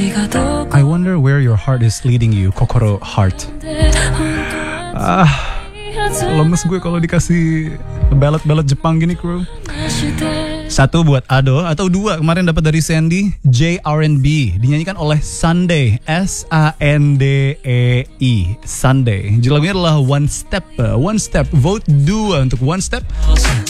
I wonder where your heart is leading you. Kokoro heart. Lemes gue kalau dikasih ballad Jepang gini, bro. 1 buat Ado, atau 2 kemarin dapat dari Sandy, JRNB, dinyanyikan oleh Sunday, Sandei, Sunday. Lagunya adalah One Step, vote 2 untuk One Step.